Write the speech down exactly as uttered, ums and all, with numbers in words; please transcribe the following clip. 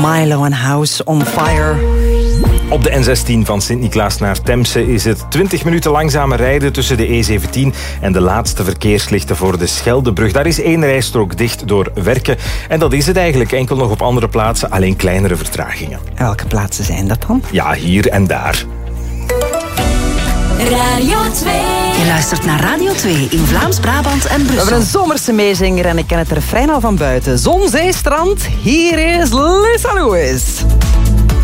Milo en House on Fire. Op de N zestien van Sint-Niklaas naar Temse is het twintig minuten langzamer rijden tussen de E zeventien en de laatste verkeerslichten voor de Scheldebrug. Daar is één rijstrook dicht door werken. En dat is het eigenlijk. Enkel nog op andere plaatsen, alleen kleinere vertragingen. En welke plaatsen zijn dat dan? Ja, hier en daar. Radio twee. Je luistert naar Radio twee in Vlaams-Brabant en We Brussel. hebben een zomerse meezinger en ik ken het refrein al van buiten. Zon, zee, strand. Hier is Lisa Lewis.